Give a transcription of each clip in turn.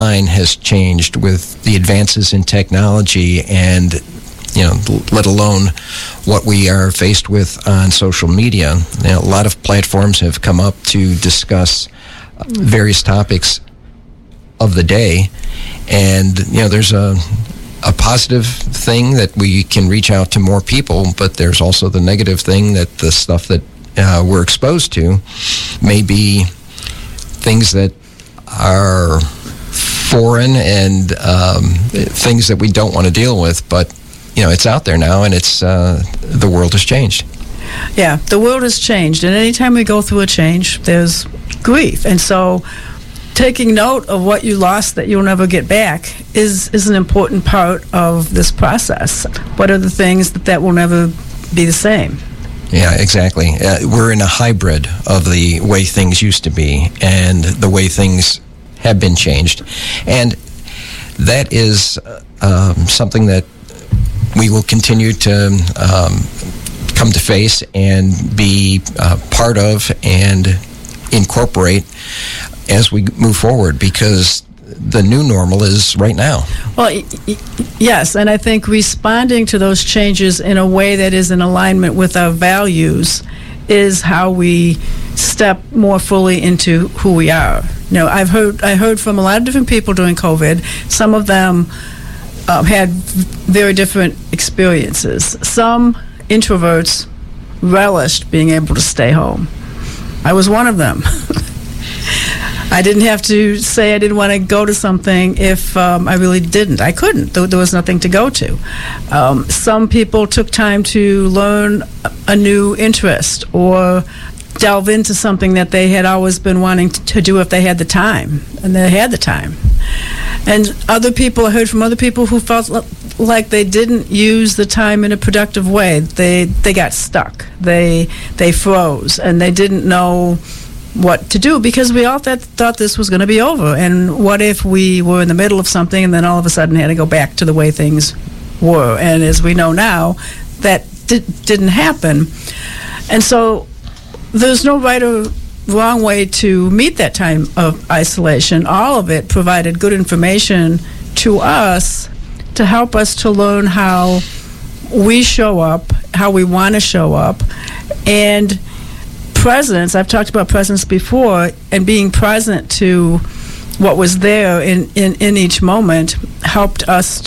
has changed with the advances in technology, and let alone what we are faced with on social media. A lot of platforms have come up to discuss various topics of the day, and there's a positive thing that we can reach out to more people, but there's also the negative thing that the stuff that we're exposed to may be things that are foreign and things that we don't want to deal with, but it's out there now, and it's the world has changed. Yeah, the world has changed, and anytime we go through a change, there's grief. And so taking note of what you lost that you'll never get back is an important part of this process. What are the things that will never be the same? Yeah, exactly. We're in a hybrid of the way things used to be and the way things have been changed. And that is something that we will continue to come to face and be part of and incorporate as we move forward, because the new normal is right now. Well, yes, and I think responding to those changes in a way that is in alignment with our values is how we step more fully into who we are. I heard from a lot of different people during COVID. Some of them had very different experiences. Some introverts relished being able to stay home. I was one of them. I didn't have to say I didn't want to go to something if I really didn't. I couldn't. There was nothing to go to. Some people took time to learn a new interest or delve into something that they had always been wanting to do if they had the time, and they had the time. And other people, I heard from other people who felt like they didn't use the time in a productive way. They got stuck. They froze, and they didn't know what to do, because we all thought this was going to be over. And what if we were in the middle of something and then all of a sudden had to go back to the way things were? And as we know now, that didn't happen. And so there's no right or wrong way to meet that time of isolation. All of it provided good information to us to help us to learn how we show up, how we want to show up, and presence. I've talked about presence before, and being present to what was there in each moment helped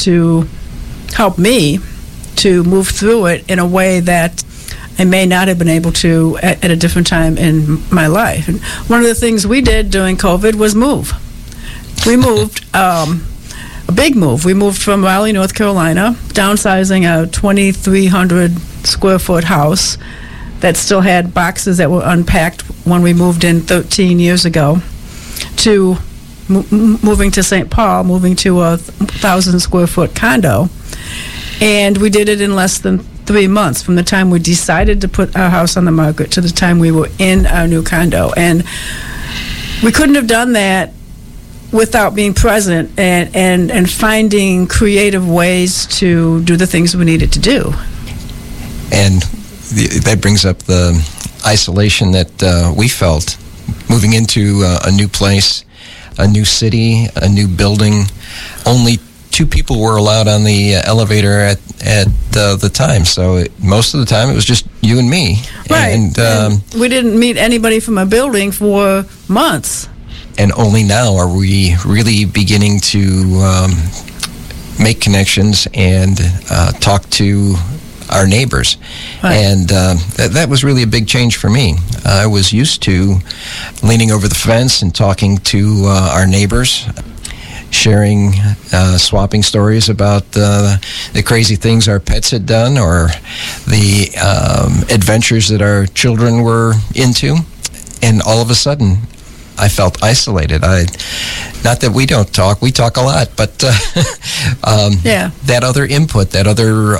me to move through it in a way that I may not have been able to at a different time in my life. And one of the things we did during COVID was move. We moved, a big move. We moved from Raleigh, North Carolina, downsizing a 2,300 square foot house that still had boxes that were unpacked when we moved in 13 years ago, to moving to St. Paul, moving to a 1,000 square foot condo. And we did it in less than 3 months, from the time we decided to put our house on the market to the time we were in our new condo. And we couldn't have done that without being present and finding creative ways to do the things we needed to do. And that brings up the isolation that we felt moving into a new place, a new city, a new building. Only 2 people were allowed on the elevator at the time, so most of the time it was just you and me. Right. And we didn't meet anybody from a building for months. And only now are we really beginning to make connections and talk to our neighbors. Right. And that was really a big change for me. I was used to leaning over the fence and talking to our neighbors, sharing, swapping stories about the crazy things our pets had done, or the adventures that our children were into. And all of a sudden, I felt isolated. Not that we don't talk, we talk a lot, but that other input, that other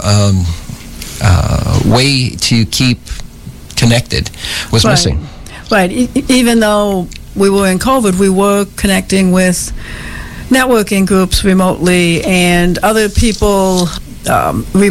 way to keep connected was missing. Right. Even though we were in COVID, we were connecting with networking groups remotely and other people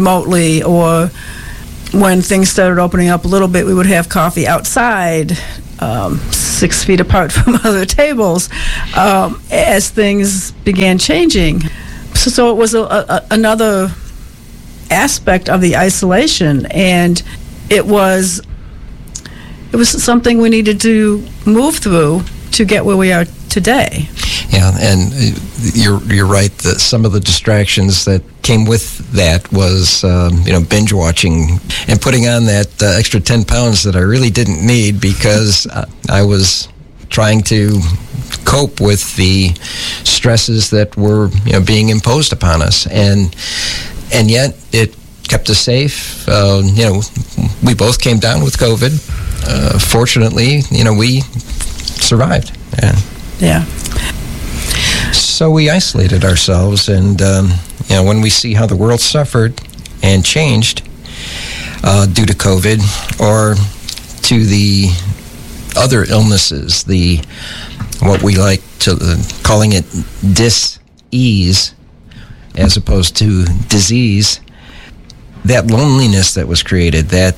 remotely, or when things started opening up a little bit, we would have coffee outside 6 feet apart from other tables as things began changing. So it was another aspect of the isolation, and it was something we needed to move through to get where we are today. Yeah, and you're right that some of the distractions that came with that was binge watching and putting on that extra 10 pounds that I really didn't need because I was trying to cope with the stresses that were being imposed upon us, and yet it kept us safe. We both came down with COVID. Fortunately, we survived. Yeah. So we isolated ourselves, and when we see how the world suffered and changed due to COVID or to the other illnesses, what we like to calling it dis-ease as opposed to disease, that loneliness that was created, that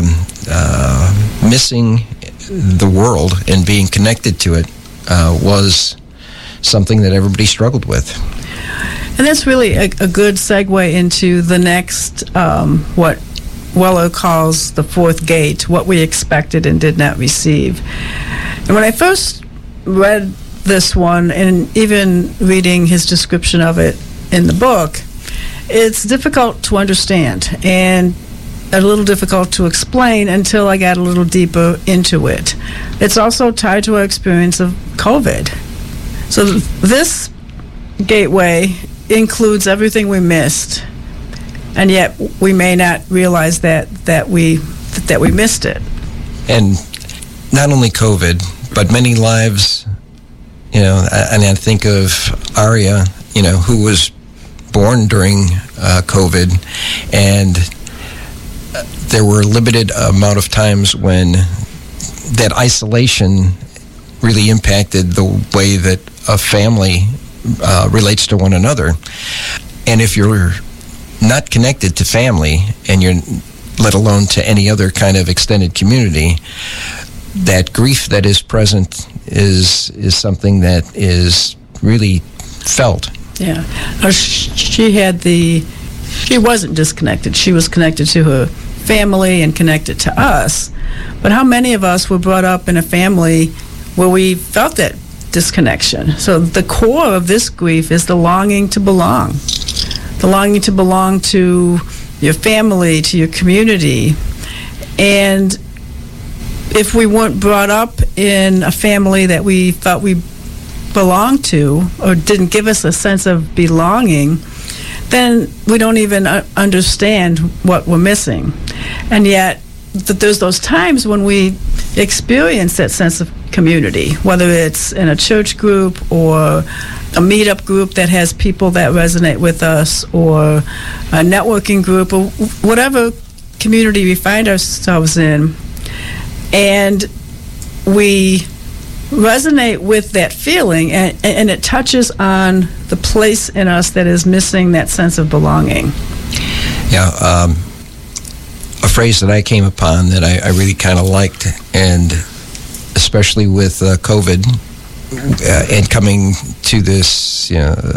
missing the world and being connected to it was something that everybody struggled with. And that's really a good segue into the next, what Weller calls the fourth gate, what we expected and did not receive. And when I first read this one, and even reading his description of it in the book, it's difficult to understand and a little difficult to explain until I got a little deeper into it. It's also tied to our experience of COVID. So this gateway includes everything we missed, and yet we may not realize that we missed it. And not only COVID, but many lives, and I think of Arya, who was born during COVID, and there were a limited amount of times when that isolation really impacted the way that a family relates to one another. And if you're not connected to family, and you're let alone to any other kind of extended community, that grief that is present is something that is really felt. Yeah. She wasn't disconnected. She was connected to her family and connected to us. But how many of us were brought up in a family where we felt that disconnection? So the core of this grief is the longing to belong. The longing to belong to your family, to your community. And if we weren't brought up in a family that we thought we belonged to or didn't give us a sense of belonging, then we don't even understand what we're missing. And yet, there's those times when we experience that sense of community, whether it's in a church group or a meetup group that has people that resonate with us, or a networking group, or whatever community we find ourselves in, and we resonate with that feeling, and it touches on the place in us that is missing that sense of belonging. Yeah, a phrase that I came upon that I really kind of liked, and especially with COVID and coming to this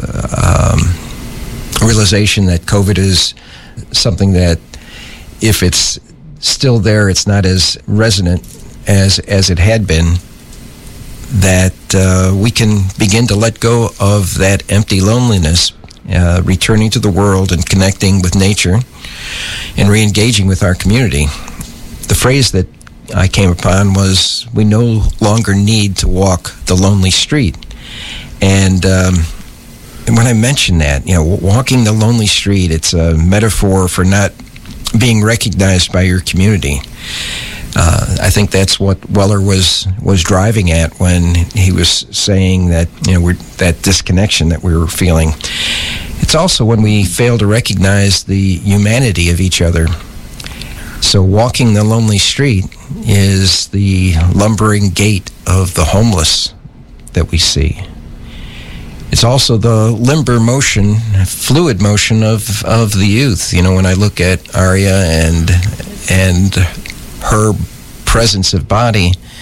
realization that COVID is something that if it's still there, it's not as resonant as it had been, that we can begin to let go of that empty loneliness, returning to the world and connecting with nature and re-engaging with our community. The phrase that I came upon was, we no longer need to walk the lonely street. And when I mentioned that, walking the lonely street, it's a metaphor for not being recognized by your community. I think that's what Weller was driving at when he was saying that that disconnection that we were feeling. It's also when we fail to recognize the humanity of each other. So walking the lonely street is the lumbering gait of the homeless that we see. It's also the limber motion, fluid motion of the youth. When I look at Arya and her presence of body,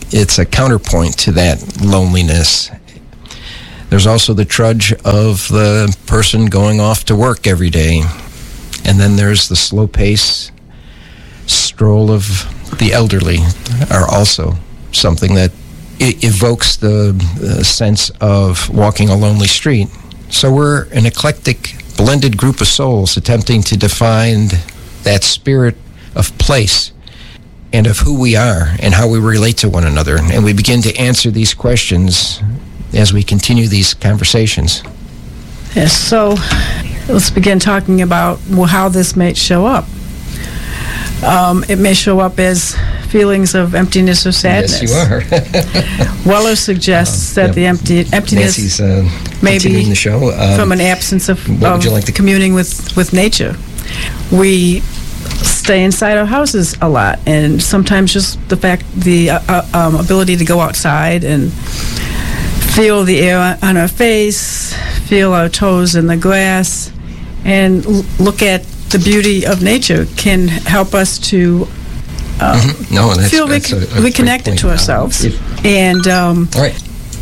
it's a counterpoint to that loneliness. There's also the trudge of the person going off to work every day. And then there's the slow pace stroll of the elderly are also something that evokes the sense of walking a lonely street. So we're an eclectic, blended group of souls attempting to define that spirit of place and of who we are and how we relate to one another. And we begin to answer these questions as we continue these conversations. Yes, so let's begin talking about how this may show up. It may show up as feelings of emptiness or sadness. Yes, you are. Weller suggests that the emptiness Nancy's, may be the show. From an absence of would you like to communing with nature. We stay inside our houses a lot, and sometimes just the ability to go outside and feel the air on our face, feel our toes in the grass, and look at the beauty of nature can help us to feel reconnected to ourselves. And all right,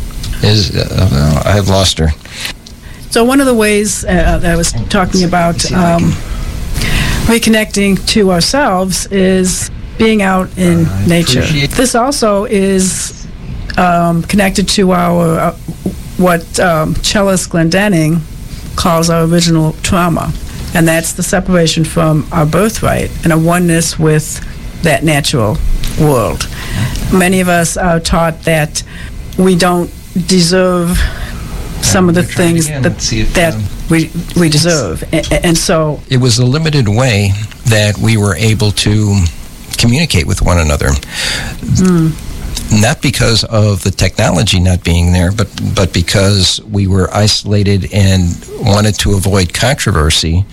I've lost her. So one of the ways that I was talking about reconnecting to ourselves is being out in nature. This also is connected to our what cellist Glendenning calls our original trauma, and that's the separation from our birthright and a oneness with that natural world. Many of us are taught that we don't deserve some of the things that we deserve, and so it was a limited way that we were able to communicate with one another. Not because of the technology not being there, but because we were isolated and wanted to avoid controversy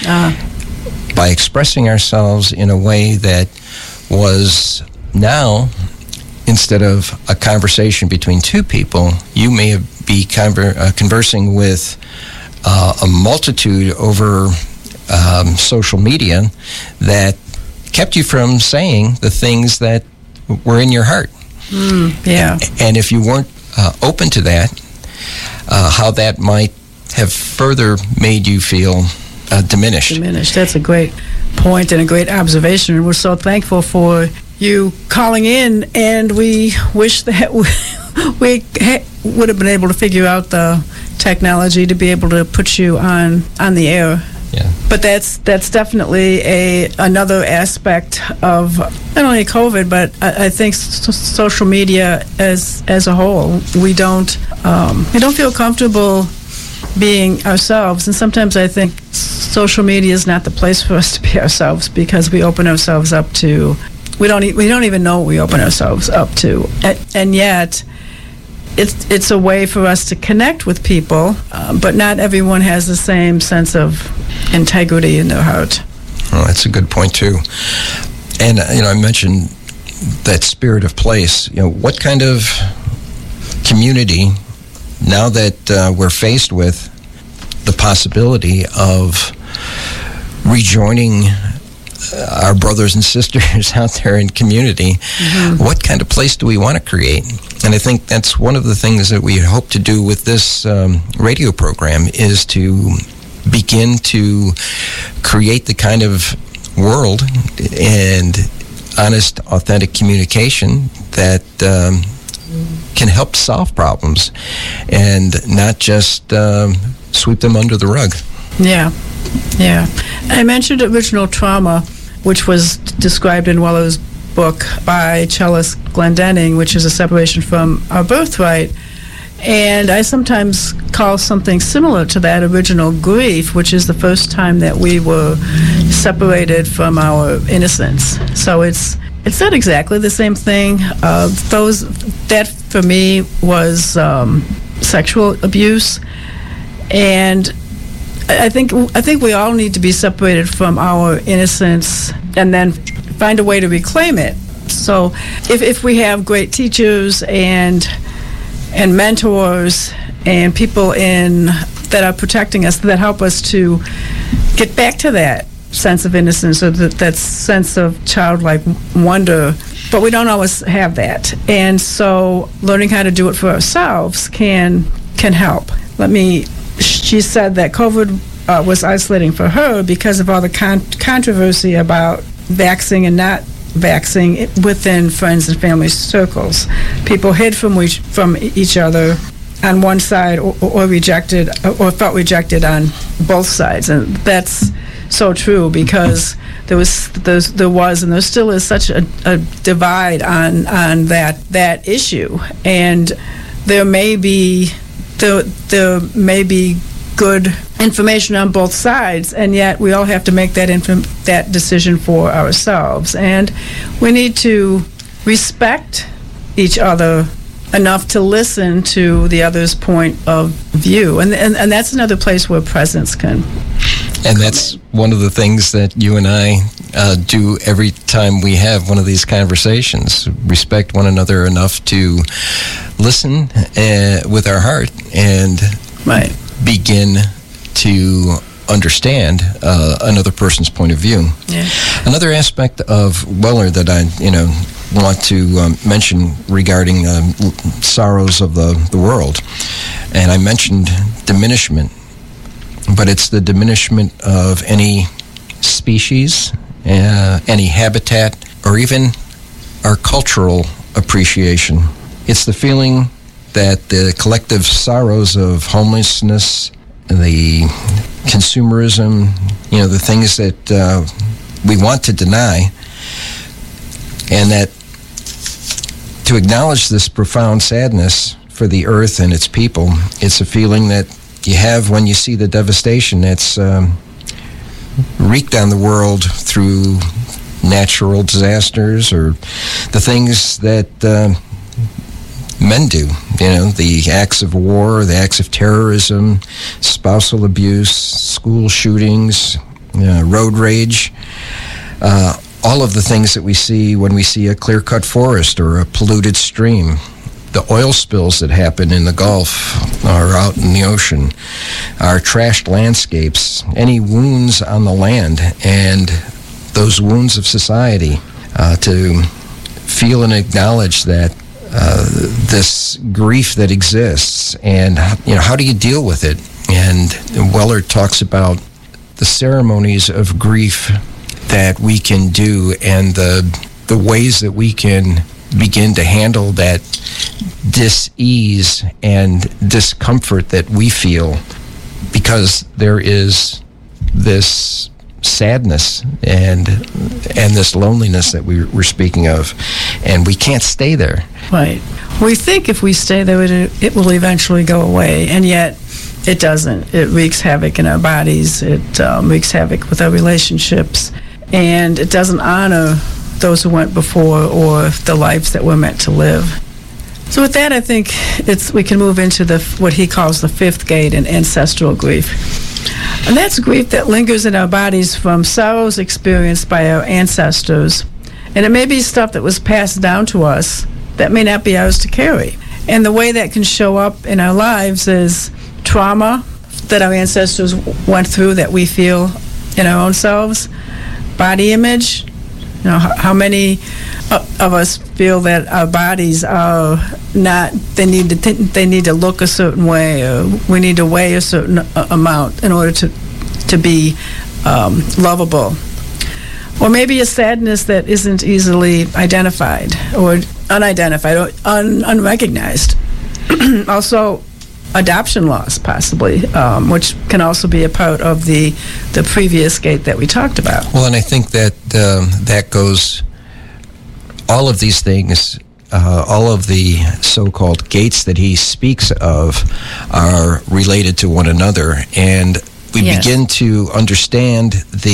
by expressing ourselves in a way that was now, instead of a conversation between two people, you may be conversing with a multitude over social media that kept you from saying the things that were in your heart. Yeah. And if you weren't open to that, how that might have further made you feel diminished. That's a great point and a great observation. And we're so thankful for you calling in, and we wish that we would have been able to figure out the technology to be able to put you on the air. Yeah. But that's definitely another aspect of not only COVID, but I think social media as a whole. We don't feel comfortable being ourselves, and sometimes I think social media is not the place for us to be ourselves, because we open ourselves up to we don't even know what we open ourselves up to, and yet it's a way for us to connect with people, but not everyone has the same sense of integrity in their heart. Oh, that's a good point too. And I mentioned that spirit of place. What kind of community, now that we're faced with the possibility of rejoining our brothers and sisters out there in community, what kind of place do we want to create? And I think that's one of the things that we hope to do with this radio program, is to begin to create the kind of world and honest, authentic communication that can help solve problems and not just sweep them under the rug. Yeah. I mentioned original trauma, which was described in Weller's book by cellist Glendenning, which is a separation from our birthright. And I sometimes call something similar to that original grief, which is the first time that we were separated from our innocence. So it's not exactly the same thing. That for me was sexual abuse, and I think we all need to be separated from our innocence and then find a way to reclaim it. So if we have great teachers and mentors and people that are protecting us, that help us to get back to that sense of innocence, or that sense of childlike wonder But we don't always have that. And so learning how to do it for ourselves can help. She said that COVID was isolating for her because of all the controversy about vaxxing and not vaxxing within friends and family circles. People hid from each other on one side or rejected or felt rejected on both sides. And that's so true because there was and there still is such a divide on that issue. And there may be good information on both sides, and yet we all have to make that decision for ourselves. And we need to respect each other enough to listen to the other's point of view. And that's another place where presence can. And that's one of the things that you and I do every time we have one of these conversations. Respect one another enough to listen with our heart and begin to understand another person's point of view. Yeah. Another aspect of Weller that I want to mention regarding sorrows of the world, and I mentioned diminishment, but it's the diminishment of any species, any habitat, or even our cultural appreciation. It's the feeling that the collective sorrows of homelessness, the consumerism, the things that we want to deny, and that to acknowledge this profound sadness for the earth and its people, it's a feeling that you have when you see the devastation that's wreaked on the world through natural disasters or the things that men do, the acts of war, the acts of terrorism, spousal abuse, school shootings, road rage, all of the things that we see when we see a clear-cut forest or a polluted stream, the oil spills that happen in the Gulf or out in the ocean, our trashed landscapes, any wounds on the land, and those wounds of society, to feel and acknowledge that this grief that exists, and how do you deal with it? And Weller talks about the ceremonies of grief that we can do and the ways that we can begin to handle that dis-ease and discomfort that we feel because there is this sadness and this loneliness that we're speaking of, and we can't stay there. Right. We think if we stay there, it will eventually go away, and yet it doesn't. It wreaks havoc in our bodies. It wreaks havoc with our relationships, and it doesn't honor those who went before or the lives that we're meant to live. So with that, I think we can move into what he calls the fifth gate in ancestral grief. And that's grief that lingers in our bodies from sorrows experienced by our ancestors. And it may be stuff that was passed down to us that may not be ours to carry. And the way that can show up in our lives is trauma that our ancestors went through that we feel in our own selves, body image. How many of us feel that our bodies are not, they need to look a certain way, or we need to weigh a certain amount in order to be lovable. Or maybe a sadness that isn't easily identified or unidentified or unrecognized. Also, adoption loss, possibly, which can also be a part of the previous gate that we talked about. Well, and I think that that goes, all of these things, all of the so-called gates that he speaks of are related to one another, and we begin to understand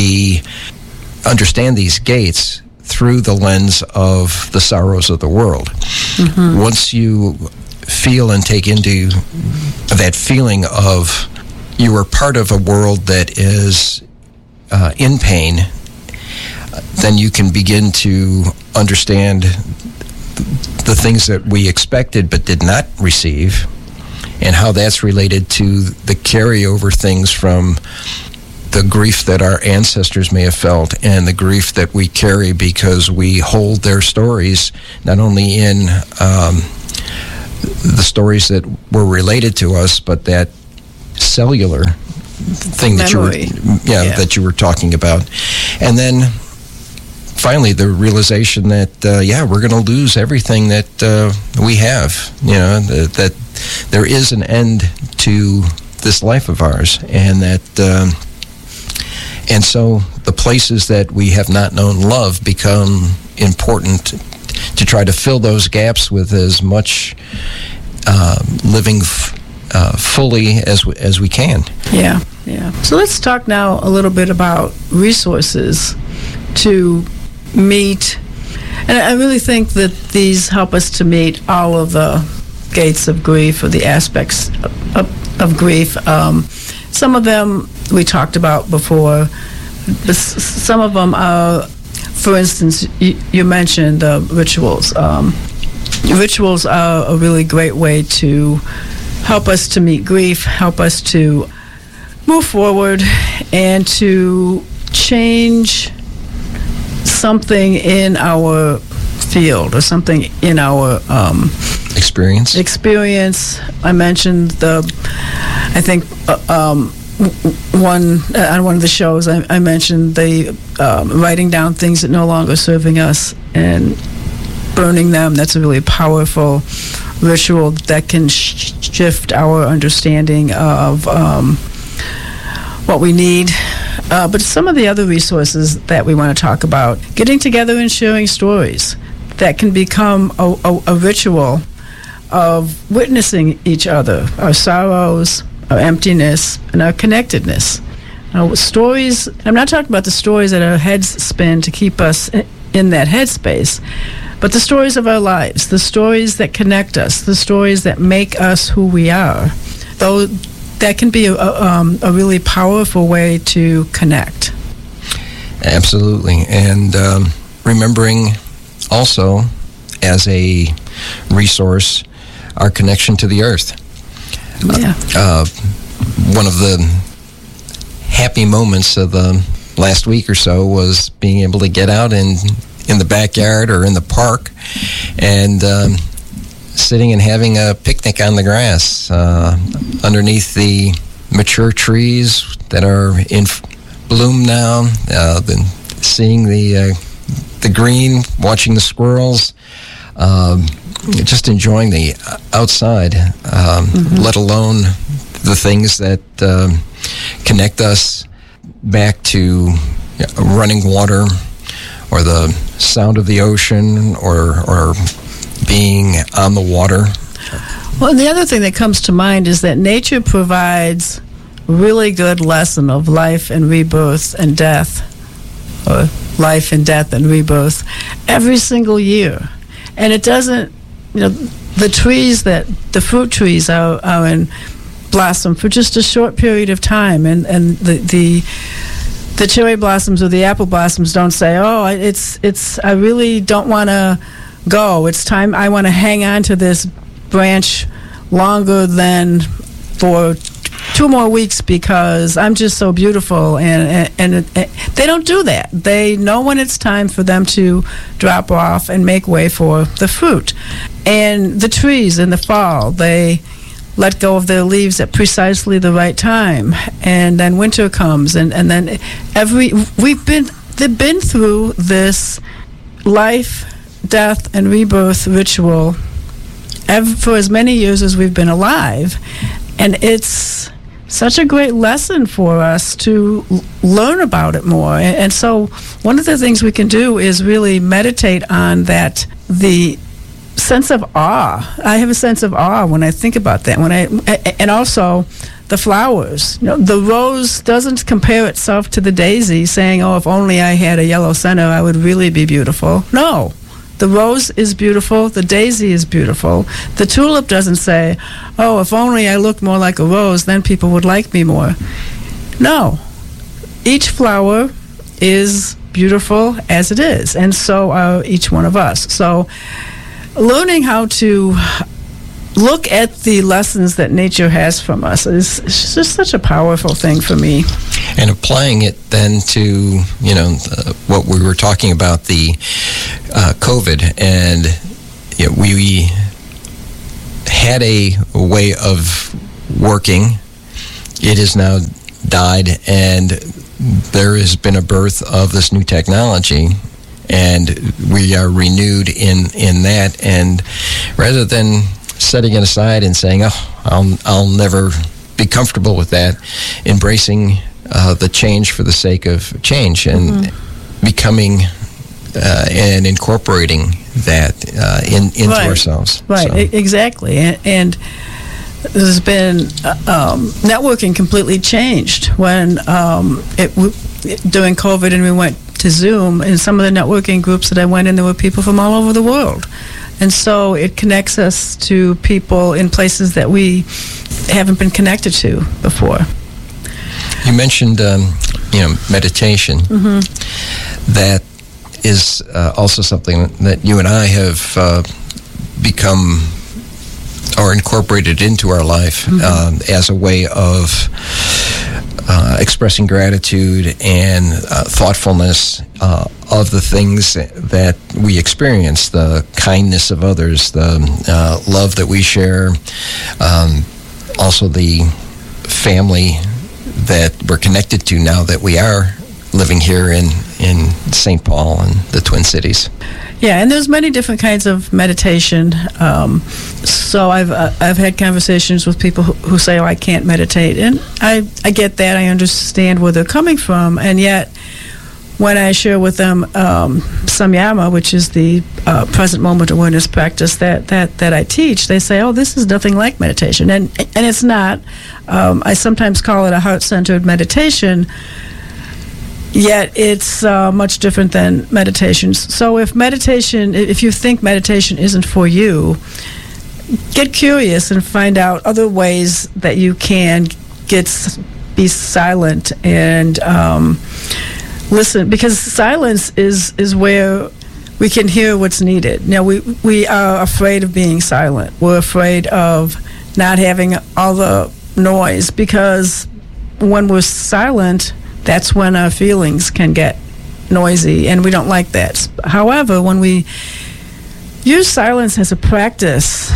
these gates through the lens of the sorrows of the world. Mm-hmm. Once you feel and take into that feeling of you are part of a world that is in pain, then you can begin to understand the things that we expected but did not receive, and how that's related to the carryover things from the grief that our ancestors may have felt and the grief that we carry because we hold their stories not only in the stories that were related to us, but that cellular thing that that you were talking about. And then finally the realization that we're going to lose everything that we have, that there is an end to this life of ours, and that and so the places that we have not known love become important to try to fill those gaps with as much living fully as we can. Yeah. So let's talk now a little bit about resources to meet, and I really think that these help us to meet all of the gates of grief or the aspects of grief. Some of them we talked about before, but some of them are, for instance, you mentioned rituals. Rituals are a really great way to help us to meet grief, help us to move forward, and to change something in our field or something in our experience. I mentioned on one of the shows I mentioned the writing down things that no longer serving us and burning them. That's a really powerful ritual that can shift our understanding of what we need. But some of the other resources that we want to talk about, getting together and sharing stories that can become a ritual of witnessing each other, our sorrows, our emptiness, and our connectedness. Stories, I'm not talking about the stories that our heads spin to keep us in that headspace, but the stories of our lives, the stories that connect us, the stories that make us who we are. Though that can be a really powerful way to connect. Absolutely. And remembering also as a resource our connection to the earth. One of the happy moments of the last week or so was being able to get out in the backyard or in the park and sitting and having a picnic on the grass underneath the mature trees that are in bloom now, then seeing the green, watching the squirrels, just enjoying the outside, let alone the things that connect us back to running water or the sound of the ocean or being on the water. Well, the other thing that comes to mind is that nature provides a really good lesson of life and rebirth and death, or life and death and rebirth, every single year. And it doesn't, the fruit trees are in blossom for just a short period of time, and the cherry blossoms or the apple blossoms don't say, I really don't want to go. It's time. I want to hang on to this branch longer than for 2 more weeks because I'm just so beautiful. And they don't do that. They know when it's time for them to drop off and make way for the fruit. And the trees in the fall, they let go of their leaves at precisely the right time, and then winter comes, and then they've been through this life, death, and rebirth ritual for as many years as we've been alive, and it's such a great lesson for us to learn about it more. And so one of the things we can do is really meditate on that, the sense of awe. I have a sense of awe when I think about that. And also the flowers. The rose doesn't compare itself to the daisy, saying, if only I had a yellow center, I would really be beautiful. No. The rose is beautiful. The daisy is beautiful. The tulip doesn't say, if only I looked more like a rose, then people would like me more. No. Each flower is beautiful as it is, and so are each one of us. So learning how to look at the lessons that nature has from us. It's just such a powerful thing for me. And applying it then to, what we were talking about, the COVID, and we had a way of working. It has now died, and there has been a birth of this new technology, and we are renewed in that. And rather than setting it aside and saying, I'll never be comfortable with that, embracing the change for the sake of change, and becoming and incorporating that into ourselves. Right, so. Exactly. And there's been networking completely changed when during COVID, and we went to Zoom. In some of the networking groups that I went in, there were people from all over the world. And so it connects us to people in places that we haven't been connected to before. You mentioned, meditation. That is also something that you and I have become or incorporated into our life as a way of expressing gratitude and thoughtfulness of the things that we experience, the kindness of others, the love that we share, also the family that we're connected to now that we are living here in St. Paul and the Twin Cities. Yeah, and there's many different kinds of meditation. So I've had conversations with people who say, I can't meditate. And I get that. I understand where they're coming from. And yet, when I share with them samyama, which is the present moment awareness practice that I teach, they say, this is nothing like meditation. And it's not. I sometimes call it a heart-centered meditation, yet it's much different than meditation. So if you think meditation isn't for you, get curious and find out other ways that you can be silent and listen, because silence is where we can hear what's needed. Now, we are afraid of being silent. We're afraid of not having all the noise, because when we're silent, that's when our feelings can get noisy, and we don't like that. However, when we use silence as a practice,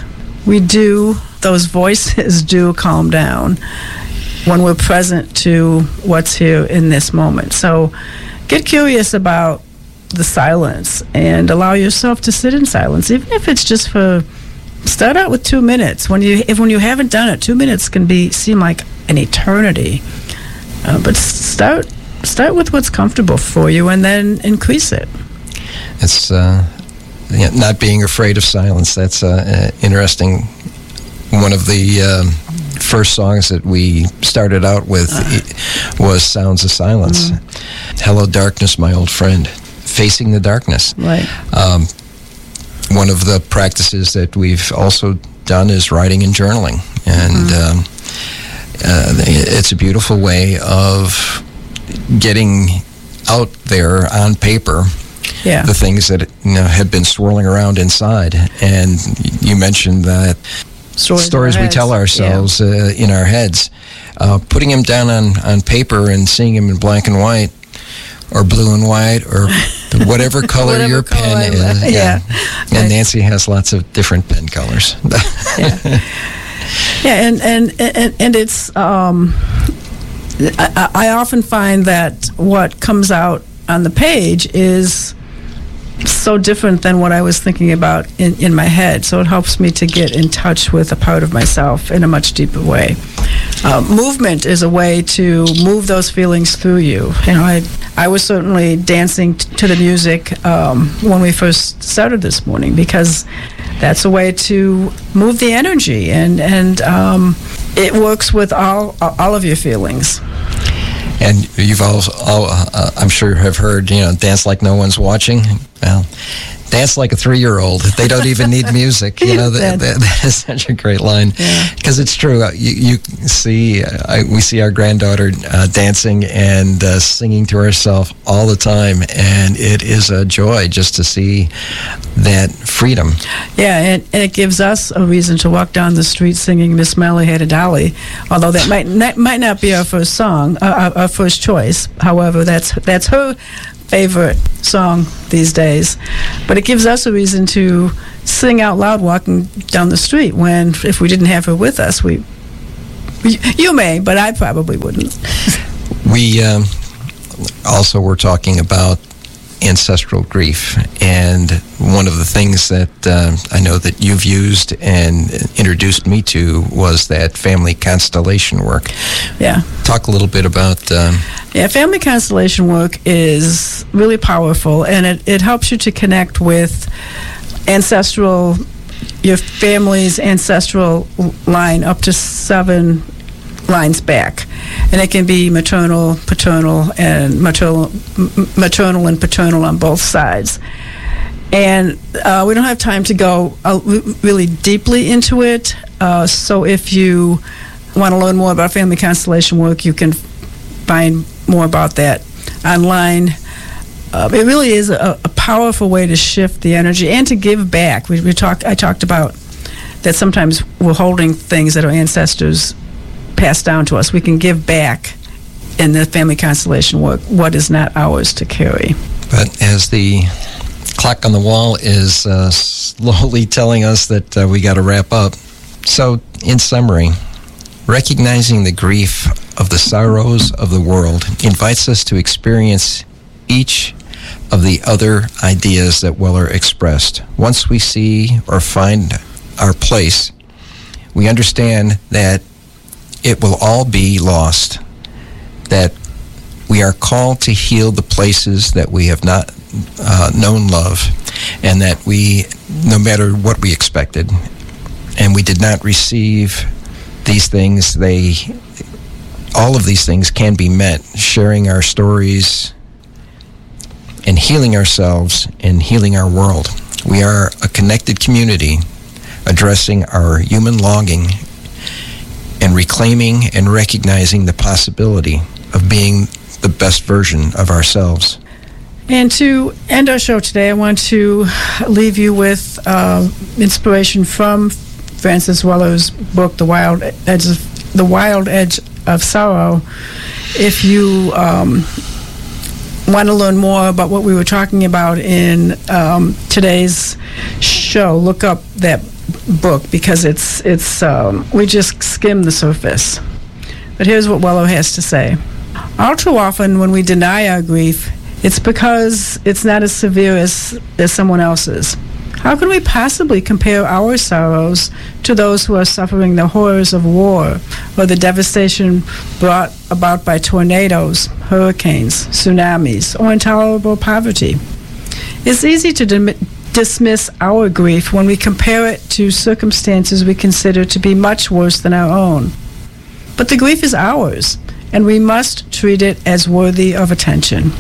those voices do calm down when we're present to what's here in this moment. So get curious about the silence and allow yourself to sit in silence, even if it's just start out with 2 minutes. When you haven't done it, 2 minutes can seem like an eternity. But start with what's comfortable for you, and then increase it. It's not being afraid of silence. That's interesting. One of the first songs that we started out with was Sounds of Silence. Hello, darkness, my old friend. Facing the darkness. Right. One of the practices that we've also done is writing and journaling. And it's a beautiful way of getting out there on paper the things that have been swirling around inside. And you mentioned that stories we tell ourselves in our heads. Putting them down on paper and seeing them in black and white or blue and white or whatever color your pen is. And Nancy has lots of different pen colors. And it's I often find that what comes out on the page is so different than what I was thinking about in my head. So it helps me to get in touch with a part of myself in a much deeper way. Movement is a way to move those feelings through you. I was certainly dancing to the music when we first started this morning, because that's a way to move the energy, and it works with all of your feelings. And you've all I'm sure have heard, dance like no one's watching. Well, dance like a 3-year-old. They don't even need music. You know, that is such a great line. Because it's true. You see, we see our granddaughter dancing and singing to herself all the time, and it is a joy just to see that freedom. Yeah, and it gives us a reason to walk down the street singing Miss Molly Had a Dolly, although that might not be our first song, our first choice. However, that's her favorite song these days. But it gives us a reason to sing out loud walking down the street when, if we didn't have her with us, you may, but I probably wouldn't. We also were talking about ancestral grief, and one of the things that I know that you've used and introduced me to was that family constellation work. Yeah. Talk a little bit about... family constellation work is really powerful, and it helps you to connect with your family's ancestral line up to 7 lines back, and it can be maternal, paternal, and maternal and paternal on both sides. And we don't have time to go really deeply into it. So if you want to learn more about family constellation work, you can find more about that online. It really is a powerful way to shift the energy and to give back. I talked about that sometimes we're holding things that our ancestors passed down to us. We can give back in the family constellation work what is not ours to carry. But as the clock on the wall is slowly telling us that we got to wrap up. So, in summary, recognizing the grief of the sorrows of the world invites us to experience each of the other ideas that Weller expressed. Once we see or find our place, we understand that it will all be lost, that we are called to heal the places that we have not known love, and that we, no matter what we expected, and we did not receive these things, all of these things can be met, sharing our stories and healing ourselves and healing our world. We are a connected community addressing our human longing and reclaiming and recognizing the possibility of being the best version of ourselves. And to end our show today, I want to leave you with inspiration from Francis Weller's book, The Wild Edge of Sorrow. If you want to learn more about what we were talking about in today's show, look up that book, because it's we just skim the surface. But here's what Weller has to say. All too often when we deny our grief, it's because it's not as severe as someone else's. How can we possibly compare our sorrows to those who are suffering the horrors of war or the devastation brought about by tornadoes, hurricanes, tsunamis, or intolerable poverty? It's easy to dismiss our grief when we compare it to circumstances we consider to be much worse than our own. But the grief is ours, and we must treat it as worthy of attention.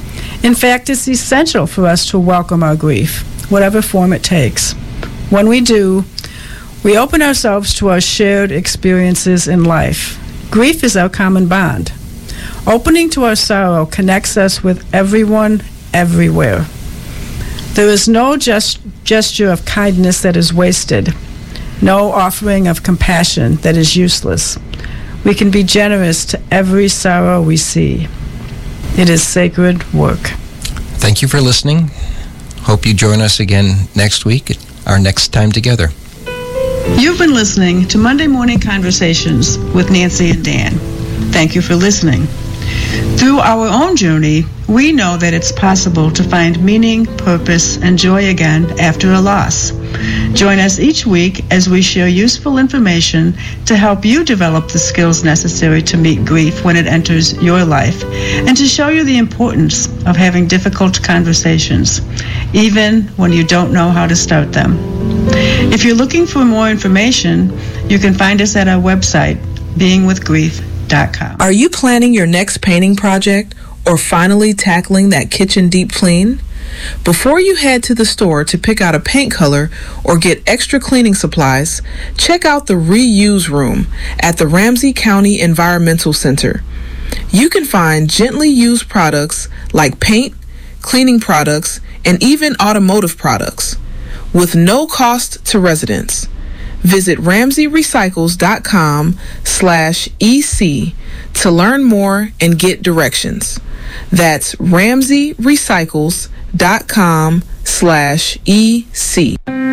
In fact, it's essential for us to welcome our grief, whatever form it takes. When we do, we open ourselves to our shared experiences in life. Grief is our common bond. Opening to our sorrow connects us with everyone, everywhere. There is no gesture of kindness that is wasted, no offering of compassion that is useless. We can be generous to every sorrow we see. It is sacred work. Thank you for listening. Hope you join us again next week, our next time together. You've been listening to Monday Morning Conversations with Nancy and Dan. Thank you for listening. Through our own journey, we know that it's possible to find meaning, purpose, and joy again after a loss. Join us each week as we share useful information to help you develop the skills necessary to meet grief when it enters your life, and to show you the importance of having difficult conversations, even when you don't know how to start them. If you're looking for more information, you can find us at our website, beingwithgrief.com. Are you planning your next painting project or finally tackling that kitchen deep clean? Before you head to the store to pick out a paint color or get extra cleaning supplies, check out the Reuse Room at the Ramsey County Environmental Center. You can find gently used products like paint, cleaning products, and even automotive products with no cost to residents. Visit RamseyRecycles.com/EC to learn more and get directions. That's RamseyRecycles.com/EC.